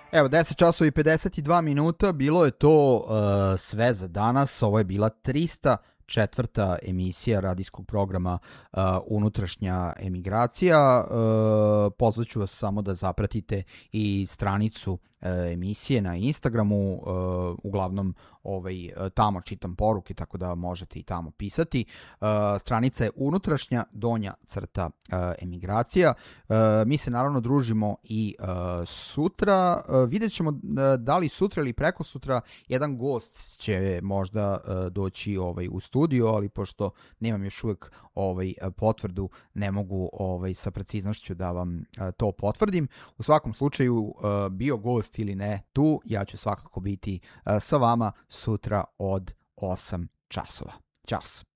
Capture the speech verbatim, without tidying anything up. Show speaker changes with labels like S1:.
S1: Evo, deset časova i pedeset dva minuta, bilo je to uh, sve za danas. Ovo je bila trista četvrta emisija radijskog programa uh, Unutrašnja emigracija. Uh, pozvaću vas samo da zapratite i stranicu uh, emisije na Instagramu, uh, uglavnom ovaj, tamo čitam poruke, tako da možete i tamo pisati. Uh, stranica je unutrašnja donja crta uh, emigracija. Uh, mi se naravno družimo i uh, sutra. Uh, vidjet ćemo uh, da li sutra ili preko sutra jedan gost će možda uh, doći ovaj, u studio, ali pošto nemam još uvek ovaj, potvrdu, ne mogu ovaj, sa preciznošću da vam uh, to potvrdim. U svakom slučaju, uh, bio gost ili ne tu, ja ću svakako biti uh, sa vama sutra od osam časova. Ćao.